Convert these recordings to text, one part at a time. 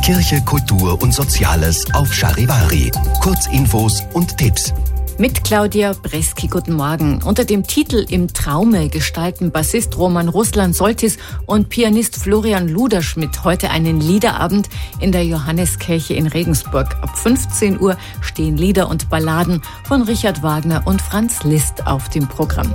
Kirche, Kultur und Soziales auf Charivari. Kurzinfos und Tipps. Mit Claudia Breski, guten Morgen. Unter dem Titel Im Traume gestalten Bassist Roman Ruslan-Soltis und Pianist Florian Luderschmidt heute einen Liederabend in der Johanneskirche in Regensburg. Ab 15 Uhr stehen Lieder und Balladen von Richard Wagner und Franz Liszt auf dem Programm.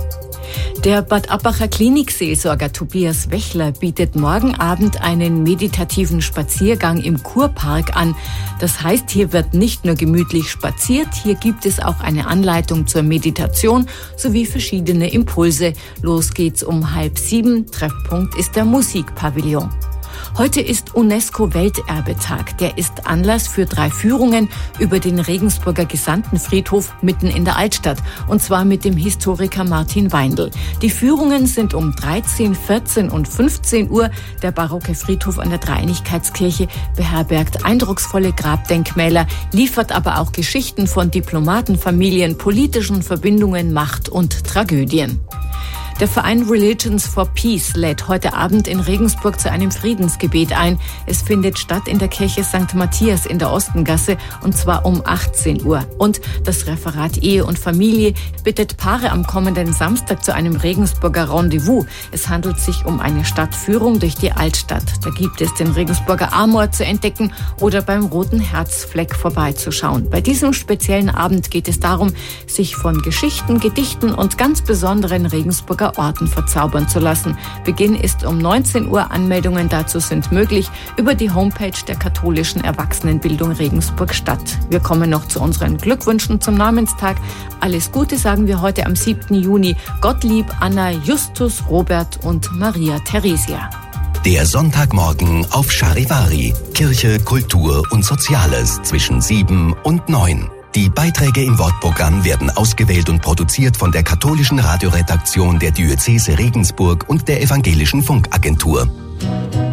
Der Bad Abbacher Klinikseelsorger Tobias Wächler bietet morgen Abend einen meditativen Spaziergang im Kurpark an. Das heißt, hier wird nicht nur gemütlich spaziert, hier gibt es auch eine Anleitung zur Meditation sowie verschiedene Impulse. Los geht's um 6:30. Treffpunkt ist der Musikpavillon. Heute ist UNESCO-Welterbetag. Der ist Anlass für 3 Führungen über den Regensburger Gesandtenfriedhof mitten in der Altstadt. Und zwar mit dem Historiker Martin Weindl. Die Führungen sind um 13, 14 und 15 Uhr. Der barocke Friedhof an der Dreieinigkeitskirche beherbergt eindrucksvolle Grabdenkmäler, liefert aber auch Geschichten von Diplomatenfamilien, politischen Verbindungen, Macht und Tragödien. Der Verein Religions for Peace lädt heute Abend in Regensburg zu einem Friedensgebet ein. Es findet statt in der Kirche St. Matthias in der Ostengasse und zwar um 18 Uhr. Und das Referat Ehe und Familie bittet Paare am kommenden Samstag zu einem Regensburger Rendezvous. Es handelt sich um eine Stadtführung durch die Altstadt. Da gibt es den Regensburger Amor zu entdecken oder beim Roten Herzfleck vorbeizuschauen. Bei diesem speziellen Abend geht es darum, sich von Geschichten, Gedichten und ganz besonderen Regensburger Orten verzaubern zu lassen. Beginn ist um 19 Uhr. Anmeldungen dazu sind möglich über die Homepage der katholischen Erwachsenenbildung Regensburg-Stadt. Wir kommen noch zu unseren Glückwünschen zum Namenstag. Alles Gute sagen wir heute am 7. Juni. Gottlieb, Anna, Justus, Robert und Maria Theresia. Der Sonntagmorgen auf Charivari. Kirche, Kultur und Soziales zwischen 7 und 9. Die Beiträge im Wortprogramm werden ausgewählt und produziert von der katholischen Radioredaktion der Diözese Regensburg und der Evangelischen Funkagentur.